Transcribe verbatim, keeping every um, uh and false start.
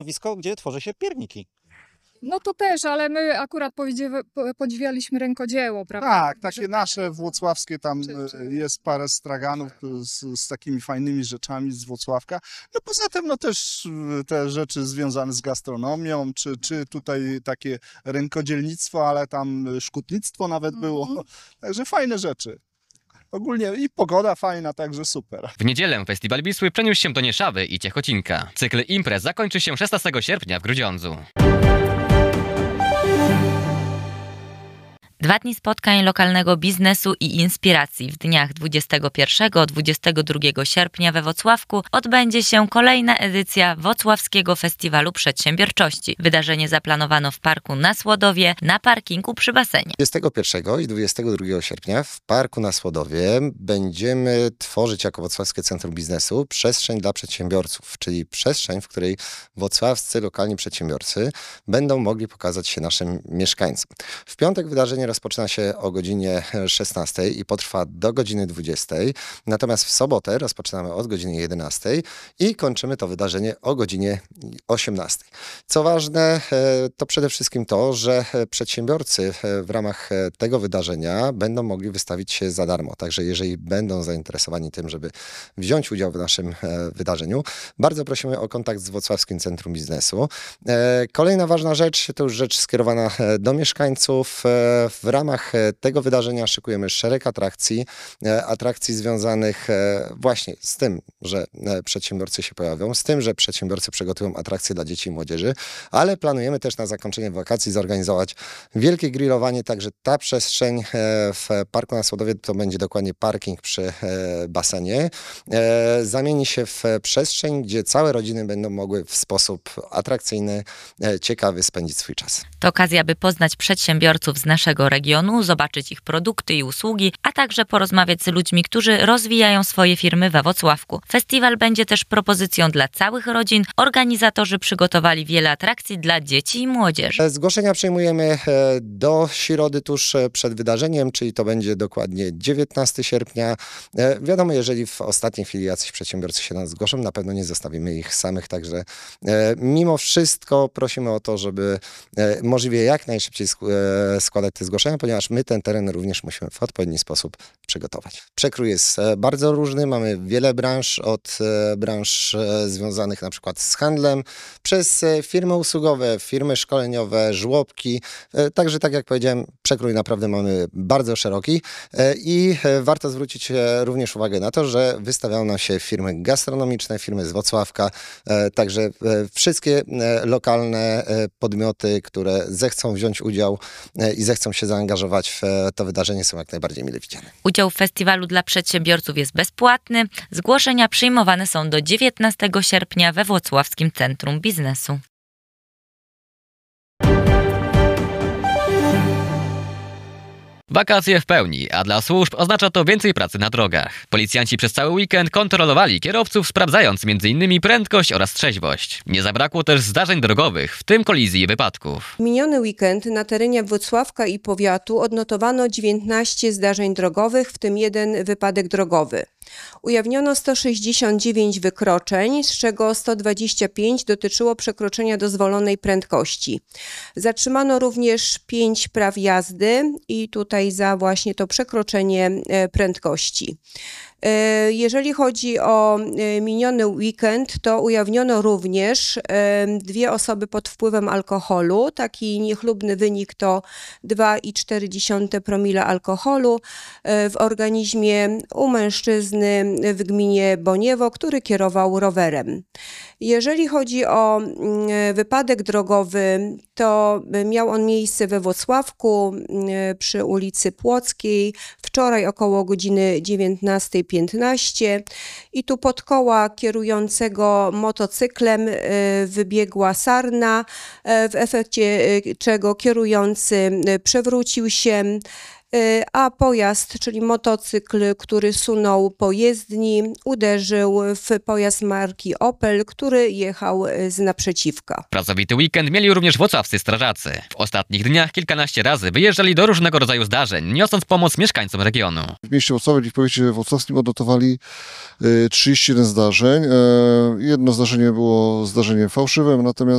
stanowisko, gdzie tworzy się pierniki. No to też, ale my akurat podziwi- po- podziwialiśmy rękodzieło, prawda? Tak, takie nasze włocławskie, tam Czy- czy- e, jest parę straganów z, z takimi fajnymi rzeczami z Włocławka. No poza tym no też e, te rzeczy związane z gastronomią, czy, czy tutaj takie rękodzielnictwo, ale tam szkutnictwo nawet było. Mhm. Także fajne rzeczy. Ogólnie i pogoda fajna, także super. W niedzielę festiwal Wisły przeniósł się do Nieszawy i Ciechocina. Cykl imprez zakończy się szesnastego sierpnia w Grudziądzu. Dwa dni spotkań lokalnego biznesu i inspiracji. W dniach dwudziestego pierwszego do dwudziestego drugiego sierpnia we Włocławku odbędzie się kolejna edycja Włocławskiego Festiwalu Przedsiębiorczości. Wydarzenie zaplanowano w Parku na Słodowie na parkingu przy basenie. dwudziestego pierwszego i dwudziestego drugiego sierpnia w Parku na Słodowie będziemy tworzyć jako Włocławskie Centrum Biznesu przestrzeń dla przedsiębiorców, czyli przestrzeń, w której włocławscy lokalni przedsiębiorcy będą mogli pokazać się naszym mieszkańcom. W piątek wydarzenie rozpoczyna się o godzinie szesnastej i potrwa do godziny dwudziestej. Natomiast w sobotę rozpoczynamy od godziny jedenastej i kończymy to wydarzenie o godzinie osiemnastej. Co ważne, to przede wszystkim to, że przedsiębiorcy w ramach tego wydarzenia będą mogli wystawić się za darmo. Także jeżeli będą zainteresowani tym, żeby wziąć udział w naszym wydarzeniu, bardzo prosimy o kontakt z Włocławskim Centrum Biznesu. Kolejna ważna rzecz, to już rzecz skierowana do mieszkańców. W ramach tego wydarzenia szykujemy szereg atrakcji, atrakcji związanych właśnie z tym, że przedsiębiorcy się pojawią, z tym, że przedsiębiorcy przygotują atrakcje dla dzieci i młodzieży, ale planujemy też na zakończenie wakacji zorganizować wielkie grillowanie, także ta przestrzeń w Parku na Słodowie to będzie dokładnie parking przy basenie. Zamieni się w przestrzeń, gdzie całe rodziny będą mogły w sposób atrakcyjny, ciekawy spędzić swój czas. To okazja, by poznać przedsiębiorców z naszego regionu, zobaczyć ich produkty i usługi, a także porozmawiać z ludźmi, którzy rozwijają swoje firmy we Włocławku. Festiwal będzie też propozycją dla całych rodzin. Organizatorzy przygotowali wiele atrakcji dla dzieci i młodzieży. Zgłoszenia przyjmujemy do środy tuż przed wydarzeniem, czyli to będzie dokładnie dziewiętnastego sierpnia. Wiadomo, jeżeli w ostatniej chwili jacyś przedsiębiorcy się nas zgłoszą, na pewno nie zostawimy ich samych, także mimo wszystko prosimy o to, żeby możliwie jak najszybciej składać te zgłoszenia, ponieważ my ten teren również musimy w odpowiedni sposób przygotować. Przekrój jest bardzo różny, mamy wiele branż, od branż związanych na przykład z handlem, przez firmy usługowe, firmy szkoleniowe, żłobki, także tak jak powiedziałem, przekrój naprawdę mamy bardzo szeroki i warto zwrócić również uwagę na to, że wystawiają nam się firmy gastronomiczne, firmy z Włocławka, także wszystkie lokalne podmioty, które zechcą wziąć udział i zechcą się zaangażować w to wydarzenie, są jak najbardziej mile widziane. Udział w festiwalu dla przedsiębiorców jest bezpłatny. Zgłoszenia przyjmowane są do dziewiętnastego sierpnia we Włocławskim Centrum Biznesu. Wakacje w pełni, a dla służb oznacza to więcej pracy na drogach. Policjanci przez cały weekend kontrolowali kierowców, sprawdzając między innymi prędkość oraz trzeźwość. Nie zabrakło też zdarzeń drogowych, w tym kolizji i wypadków. W miniony weekend na terenie Włocławka i powiatu odnotowano dziewiętnaście zdarzeń drogowych, w tym jeden wypadek drogowy. Ujawniono sto sześćdziesiąt dziewięć wykroczeń, z czego sto dwadzieścia pięć dotyczyło przekroczenia dozwolonej prędkości. Zatrzymano również pięć praw jazdy i tutaj za właśnie to przekroczenie prędkości. Jeżeli chodzi o miniony weekend, to ujawniono również dwie osoby pod wpływem alkoholu. Taki niechlubny wynik to dwa i cztery dziesiąte promila alkoholu w organizmie u mężczyzny w gminie Boniewo, który kierował rowerem. Jeżeli chodzi o wypadek drogowy, to miał on miejsce we Włocławku przy ulicy Płockiej wczoraj około godziny dziewiętnastej piętnaście i tu pod koła kierującego motocyklem wybiegła sarna, w efekcie czego kierujący przewrócił się. y, a pojazd, czyli motocykl, który sunął po jezdni, uderzył w pojazd marki Opel, który jechał y, z naprzeciwka. Pracowity weekend mieli również włocławscy strażacy. W ostatnich dniach kilkanaście razy wyjeżdżali do różnego rodzaju zdarzeń, niosąc pomoc mieszkańcom regionu. W mieście Włocławek i w powiecie włocławskim odnotowali trzydzieści jeden zdarzeń. Jedno zdarzenie było zdarzeniem fałszywym, natomiast